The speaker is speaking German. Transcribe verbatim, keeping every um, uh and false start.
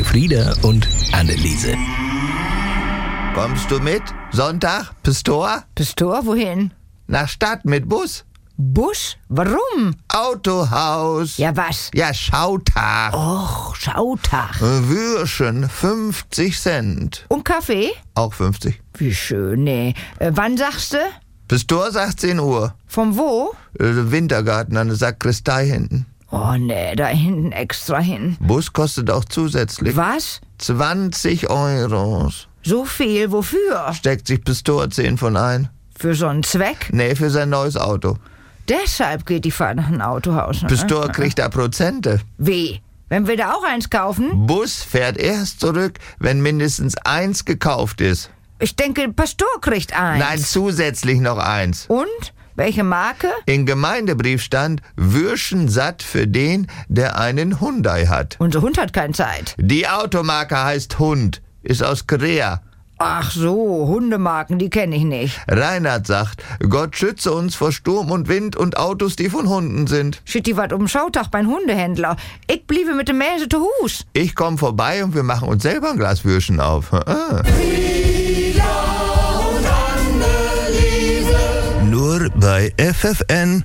Elfriede und Anneliese. Kommst du mit? Sonntag? Pistor? Pistor, wohin? Nach Stadt mit Bus? Bus? Warum? Autohaus. Ja, was? Ja, Schautag. Och, Schautag. Würschen, fünfzig Cent. Und Kaffee? Auch fünfzig. Wie schön, nee. Äh, wann sagst du? Pistor sagt zehn Uhr. Von wo? Äh, Wintergarten an der Sakristei hinten. Oh, nee, da hinten extra hin. Bus kostet auch zusätzlich. Was? zwanzig Euros. So viel? Wofür? Steckt sich Pistor zehn von ein. Für so einen Zweck? Nee, für sein neues Auto. Deshalb geht die Fahrt nach einem Autohaus. Ne? Pistor kriegt da Prozente. Wie? Wenn wir da auch eins kaufen? Bus fährt erst zurück, wenn mindestens eins gekauft ist. Ich denke, Pastor kriegt eins. Nein, zusätzlich noch eins. Und? Welche Marke? Im Gemeindebrief stand, Würschen satt für den, der einen Hyundai hat. Unser Hund hat keine Zeit. Die Automarke heißt Hund, ist aus Korea. Ach so, Hundemarken, die kenne ich nicht. Reinhard sagt, Gott schütze uns vor Sturm und Wind und Autos, die von Hunden sind. Schitt die wat um Schautag beim Hundehändler. Ich bliebe mit dem Mäse zu Hus. Ich komm vorbei und wir machen uns selber ein Glas Würschen auf. Ah. Nur bei F F N